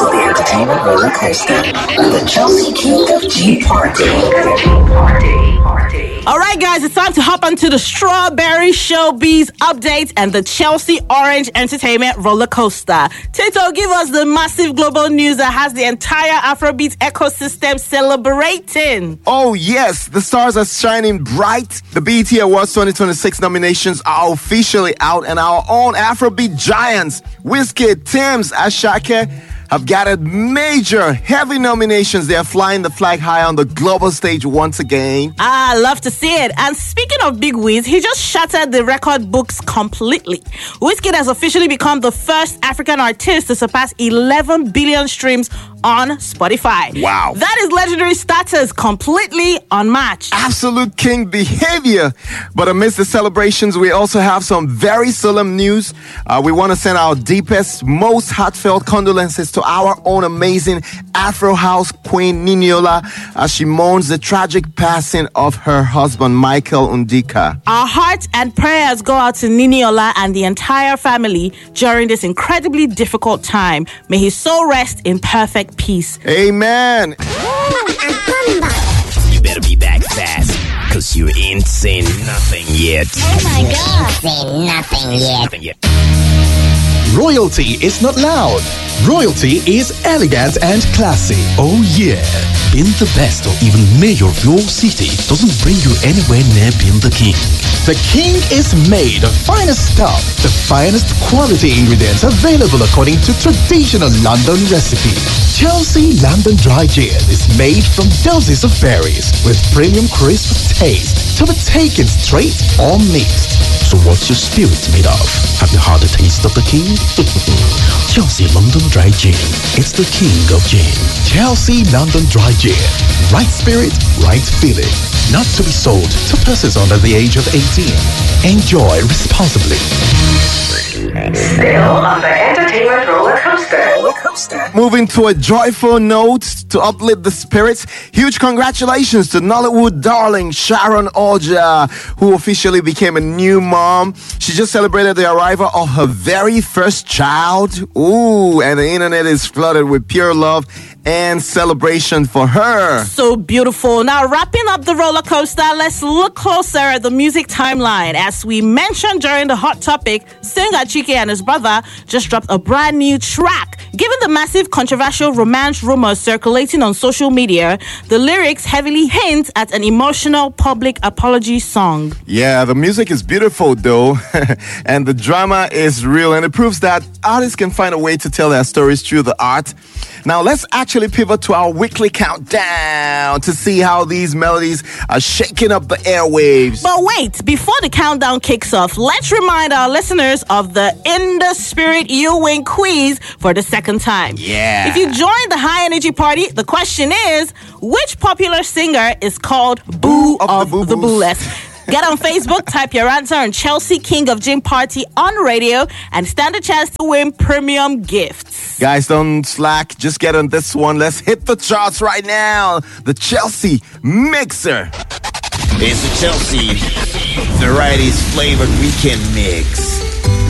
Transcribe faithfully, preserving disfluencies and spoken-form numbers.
to the entertainment roller coaster on the Chelsea King of G Party. All right, guys, it's time to hop onto the Strawberry Showbiz update and the Chelsea Orange Entertainment roller coaster. Tito, give us the massive global news that has the entire Afrobeat ecosystem celebrating. Oh, yes, the stars are shining bright. The B E T Awards twenty twenty-six nominations are officially out, and our own Afrobeat giants, Wizkid, Tems, Ashake, have gathered major, heavy nominations. They are flying the flag high on the global stage once again. Ah, love to see it. And speaking of Big Wiz, he just shattered the record books completely. Wizkid has officially become the first African artist to surpass eleven billion streams on Spotify. Wow. That is legendary status, completely unmatched. Absolute king behavior. But amidst the celebrations, we also have some very solemn news. Uh, we want to send our deepest, most heartfelt condolences to our own amazing Afro House queen, Niniola, as she mourns the tragic passing of her husband, Michael Undika. Our hearts and prayers go out to Niniola and the entire family during this incredibly difficult time. May his soul rest in perfect peace. Amen. You better be back fast, cause you ain't seen nothing yet. Oh my god. Seen nothing yet. Nothing yet. Royalty is not loud. Royalty is elegant and classy. Oh yeah. Being the best or even mayor of your city doesn't bring you anywhere near being the king. The king is made of finest stuff, the finest quality ingredients available according to traditional London recipe. Chelsea London Dry Gin is made from dozens of berries with premium crisp taste to be taken straight or mixed. So what's your spirit made of? Have you had a taste of the king? Chelsea London Dry Gin. It's the king of gin. Chelsea London Dry Gin. Right spirit, right feeling. Not to be sold to persons under the age of eighteen. Enjoy responsibly. Still on the entertainment roller coaster. Roller coaster. Moving to a joyful note to uplift the spirits, huge congratulations to Nollywood darling Sharon Oja, who officially became a new mom. She just celebrated the arrival of her very first child. Ooh, and the internet is flooded with pure love and celebration for her. So beautiful. Now, wrapping up the roller coaster, let's look closer at the music timeline. As we mentioned during the Hot Topic, singer Chike and his brother just dropped a brand new track. Given the massive controversial romance rumors circulating on social media, the lyrics heavily hint at an emotional public apology song. Yeah, the music is beautiful though, and the drama is real, and it proves that artists can find a way to tell their stories through the art. Now, let's actually pivot to our weekly countdown to see how these melodies are shaking up the airwaves. But wait, before the countdown kicks off, let's remind our listeners of the In the Spirit You Win quiz for the second time. Yeah. If you joined the high energy party, the question is, which popular singer is called Boo of of, the the, Boo-Boos? Boo-less? Get on Facebook, type your answer on Chelsea King of Gym Party on radio, and stand a chance to win premium gifts. Guys, don't slack. Just get on this one. Let's hit the charts right now. The Chelsea Mixer. It's the Chelsea Varieties Flavored Weekend Mix.